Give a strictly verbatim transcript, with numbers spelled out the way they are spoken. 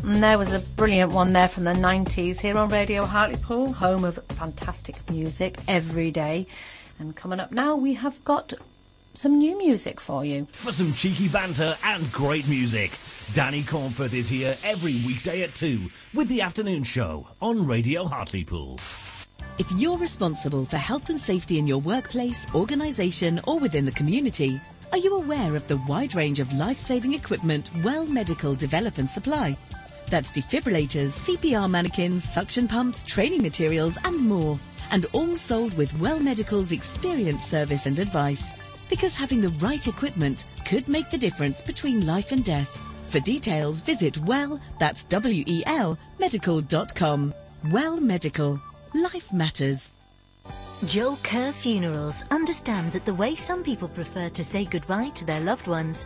And there was a brilliant one there from the nineties here on Radio Hartlepool, home of fantastic music every day. And coming up now, we have got some new music for you. For some cheeky banter and great music, Danny Cornforth is here every weekday at two with the afternoon show on Radio Hartlepool. If you're responsible for health and safety in your workplace, organisation or within the community, are you aware of the wide range of life-saving equipment Well Medical develop and supply? That's defibrillators, C P R mannequins, suction pumps, training materials and more. And all sold with Well Medical's experienced service and advice. Because having the right equipment could make the difference between life and death. For details, visit Well, that's W E L, medical dot com. Well Medical. Life matters. Joel Kerr Funerals understand that the way some people prefer to say goodbye to their loved ones